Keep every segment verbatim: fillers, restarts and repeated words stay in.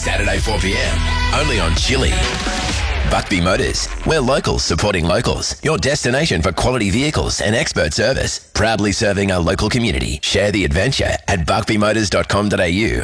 Saturday four p.m. only on Chili. Buckby Motors. We're locals supporting locals. Your destination for quality vehicles and expert service. Proudly serving our local community. Share the adventure at buckby motors dot com dot a u.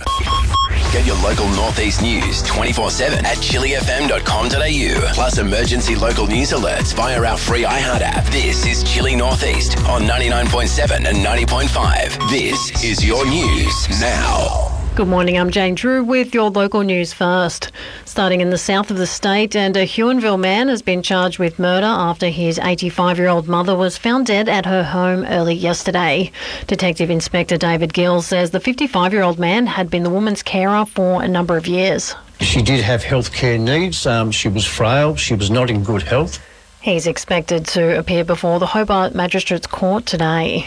Get your local Northeast news twenty-four seven at chili f m dot com dot a u. Plus emergency local news alerts via our free iHeart app. This is Chili Northeast on ninety-nine point seven and ninety point five. This is your news now. Good morning, I'm Jane Drew with your local news first. Starting in the south of the state, and a Huonville man has been charged with murder after his eighty-five-year-old mother was found dead at her home early yesterday. Detective Inspector David Gill says the fifty-five-year-old man had been the woman's carer for a number of years. She did have health care needs. Um, she was frail. She was not in good health. He's expected to appear before the Hobart Magistrates Court today.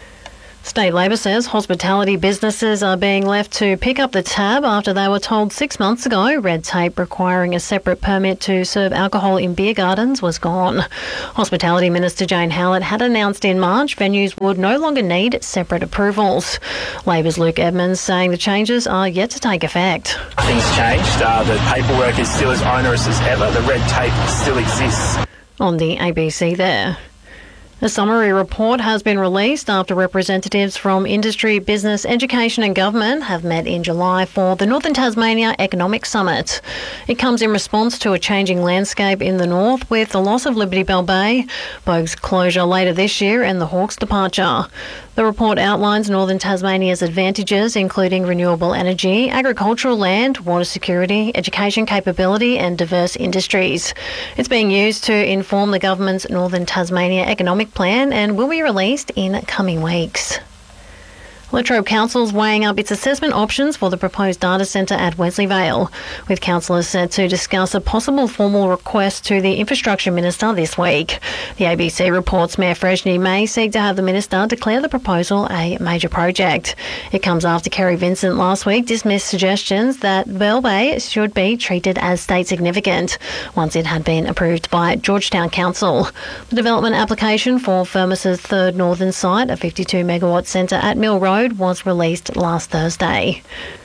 State Labor says hospitality businesses are being left to pick up the tab after they were told six months ago red tape requiring a separate permit to serve alcohol in beer gardens was gone. Hospitality Minister Jane Howlett had announced in March venues would no longer need separate approvals. Labor's Luke Edmonds saying the changes are yet to take effect. Things changed. Uh, the paperwork is still as onerous as ever. The red tape still exists. On the A B C there. A summary report has been released after representatives from industry, business, education and government have met in July for the Northern Tasmania Economic Summit. It comes in response to a changing landscape in the north with the loss of Liberty Bell Bay, Boag's closure later this year and the Hawke's departure. The report outlines Northern Tasmania's advantages, including renewable energy, agricultural land, water security, education capability and diverse industries. It's being used to inform the government's Northern Tasmania Economic Plan and will be released in coming weeks. Latrobe Council's weighing up its assessment options for the proposed data centre at Wesleyvale, with councillors set to discuss a possible formal request to the Infrastructure Minister this week. The A B C reports Mayor Freshney may seek to have the Minister declare the proposal a major project. It comes after Kerry Vincent last week dismissed suggestions that Bell Bay should be treated as state significant, once it had been approved by Georgetown Council. The development application for Firmus's third northern site, a fifty-two megawatt centre at Mill Road, was released last Thursday.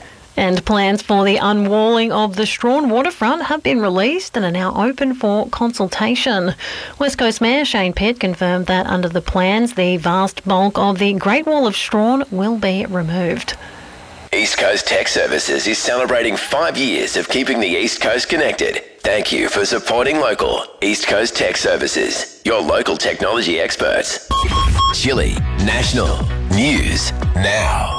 And plans for the unwalling of the Strawn waterfront have been released and are now open for consultation. West Coast Mayor Shane Pitt confirmed that under the plans, the vast bulk of the Great Wall of Strawn will be removed. East Coast Tech Services is celebrating five years of keeping the East Coast connected. Thank you for supporting local. East Coast Tech Services, your local technology experts. Chili National News Now.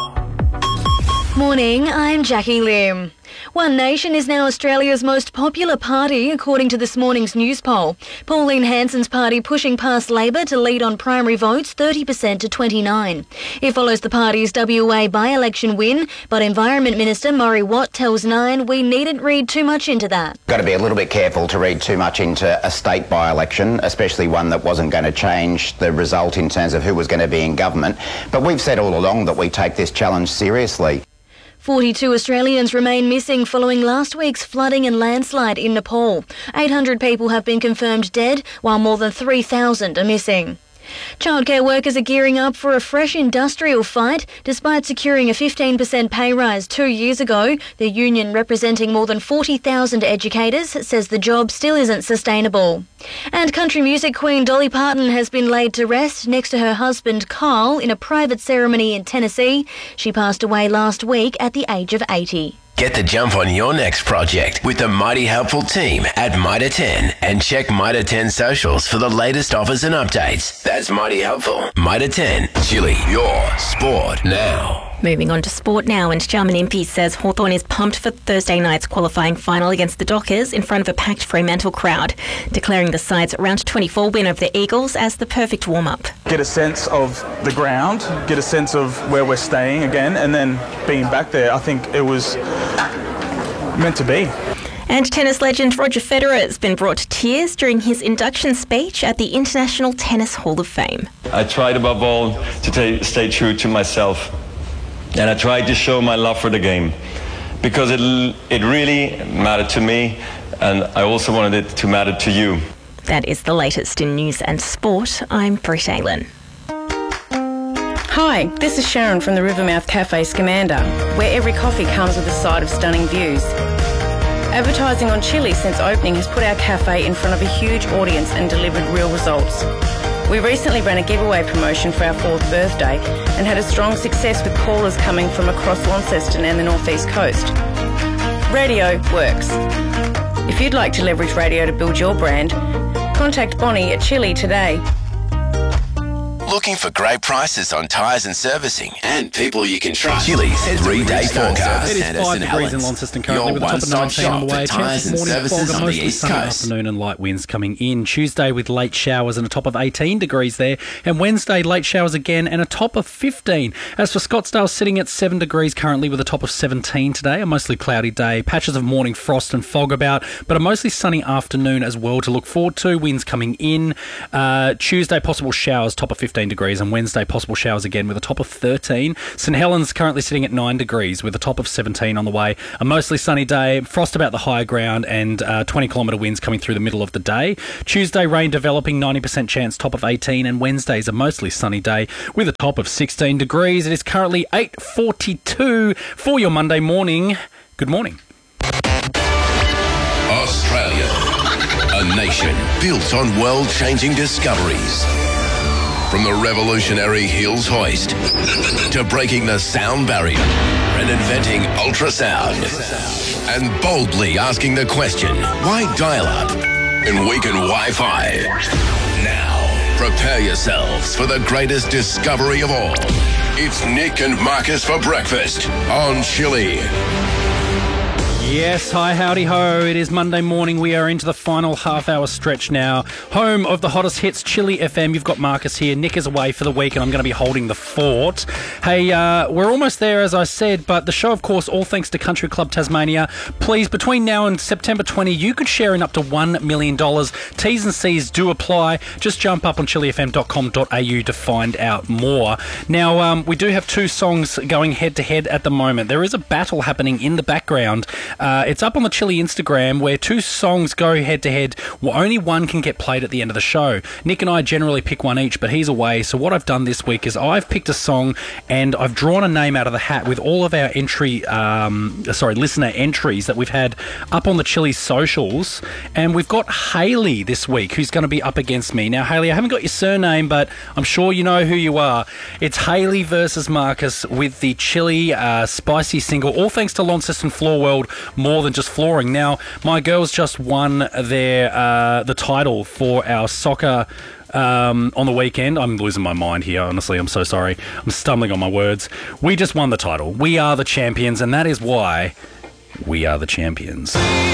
Morning, I'm Jackie Lim. One Nation is now Australia's most popular party, according to this morning's news poll. Pauline Hanson's party pushing past Labor to lead on primary votes thirty percent to twenty-nine. It follows the party's W A by-election win, but Environment Minister Murray Watt tells Nine we needn't read too much into that. Got to be a little bit careful to read too much into a state by-election, especially one that wasn't going to change the result in terms of who was going to be in government. But we've said all along that we take this challenge seriously. forty-two Australians remain missing following last week's flooding and landslide in Nepal. eight hundred people have been confirmed dead, while more than three thousand are missing. Childcare workers are gearing up for a fresh industrial fight. Despite securing a fifteen percent pay rise two years ago, the union representing more than forty thousand educators says the job still isn't sustainable. And country music queen Dolly Parton has been laid to rest next to her husband Carl in a private ceremony in Tennessee. She passed away last week at the age of eighty. Get the jump on your next project with the Mighty Helpful team at Mitre ten and check Mitre ten socials for the latest offers and updates. That's Mighty Helpful. Mitre ten, Chili, your sport now. Moving on to sport now, and Jarman Impey says Hawthorn is pumped for Thursday night's qualifying final against the Dockers in front of a packed Fremantle crowd, declaring the side's round twenty-four win over the Eagles as the perfect warm-up. Get a sense of the ground, get a sense of where we're staying again, and then being back there, I think it was meant to be. And tennis legend Roger Federer has been brought to tears during his induction speech at the International Tennis Hall of Fame. I tried above all to t- stay true to myself. And I tried to show my love for the game because it it really mattered to me, and I also wanted it to matter to you. That is the latest in news and sport. I'm Britt Aylen. Hi, this is Sharon from the Rivermouth Cafe Scamander, where every coffee comes with a side of stunning views. Advertising on Chili since opening has put our cafe in front of a huge audience and delivered real results. We recently ran a giveaway promotion for our fourth birthday and had a strong success with callers coming from across Launceston and the North East Coast. Radio works. If you'd like to leverage radio to build your brand, contact Bonnie at Chili today. Looking for great prices on tyres and servicing and people you can trust? Chili's three-day forecast. It is five degrees in Launceston currently with a top of nineteen on the way. Chance of morning fog and mostly sunny afternoon and light winds coming in. Tuesday with late showers and a top of eighteen degrees there. And Wednesday, late showers again and a top of fifteen. As for Scottsdale, sitting at seven degrees currently with a top of seventeen today. A mostly cloudy day. Patches of morning frost and fog about, but a mostly sunny afternoon as well to look forward to. Winds coming in. Uh, Tuesday, possible showers, top of fifteen degrees, and Wednesday possible showers again with a top of thirteen. St Helens currently sitting at nine degrees with a top of seventeen on the way. A mostly sunny day, frost about the higher ground, and uh, twenty kilometre winds coming through the middle of the day. Tuesday rain developing, ninety percent chance, top of eighteen, and Wednesday's a mostly sunny day with a top of sixteen degrees. It is currently eight forty-two for your Monday morning. Good morning. Australia, a nation built on world-changing discoveries. From the revolutionary Hills hoist to breaking the sound barrier and inventing ultrasound and boldly asking the question, why dial-up and weaken Wi-Fi? Now, prepare yourselves for the greatest discovery of all. It's Nick and Marcus for breakfast on Chili. Yes, hi, howdy ho. It is Monday morning. We are into the final half-hour stretch now. Home of the hottest hits, Chili F M. You've got Marcus here. Nick is away for the week, and I'm going to be holding the fort. Hey, uh, we're almost there, as I said, but the show, of course, all thanks to Country Club Tasmania. Please, between now and September twentieth, you could share in up to one million dollars. T's and C's do apply. Just jump up on chili f m dot com dot a u to find out more. Now, um, we do have two songs going head-to-head at the moment. There is a battle happening in the background. Uh, it's up on the Chili Instagram where two songs go head-to-head. Well, only one can get played at the end of the show. Nick and I generally pick one each, but he's away. So what I've done this week is I've picked a song and I've drawn a name out of the hat with all of our entry, um, sorry, listener entries that we've had up on the Chili socials. And we've got Hayley this week who's going to be up against me. Now, Hayley, I haven't got your surname, but I'm sure you know who you are. It's Hayley versus Marcus with the Chili uh, spicy single, all thanks to Launceston Floor World. More than just flooring. Now, my girls just won their uh, the title for our soccer um, on the weekend. I'm losing my mind here, honestly. I'm so sorry. I'm stumbling on my words. We just won the title. We are the champions, and that is why we are the champions.